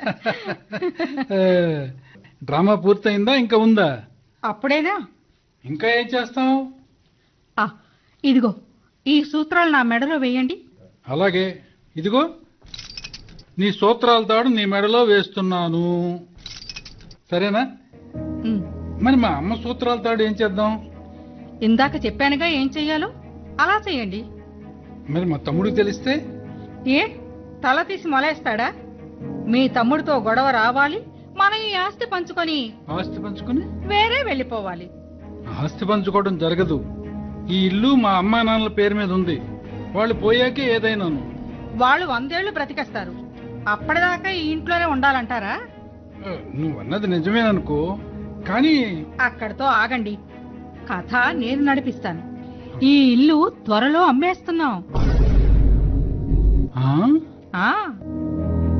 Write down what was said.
Drama పూర్తయిందా ఇంకా ఉందా? అప్పుడేనా? ఇంకా ఏం చేస్తావు? ఇదిగో ఈ సూత్రాలు నా మెడలో వేయండి. అలాగే, ఇదిగో నీ సూత్రాల తాడు నీ మెడలో వేస్తున్నాను. సరేనా? మరి మా అమ్మ సూత్రాల తాడు ఏం చేద్దాం? ఇందాక చెప్పానుగా ఏం చెయ్యాలో, అలా చెయ్యండి. మరి మా తమ్ముడికి తెలిస్తే? ఏ తల తీసి మొలేస్తాడా? మీ తమ్ముడితో గొడవ రావాలి, మనం ఈ ఆస్తి పంచుకొని వేరే వెళ్ళిపోవాలి. ఆస్తి పంచుకోవడం జరగదు. ఈ ఇల్లు మా అమ్మా నాన్నల పేరు మీద ఉంది. వాళ్ళు పోయాకే ఏదైనాను. వాళ్ళు 100 ఏళ్లు బ్రతికేస్తారు. అప్పటిదాకా ఈ ఇంట్లోనే ఉండాలంటారా? నువ్వన్నది నిజమేననుకో, కానీ అక్కడితో ఆగండి. కథ నేను నడిపిస్తాను. ఈ ఇల్లు త్వరలో అమ్మేస్తున్నాం.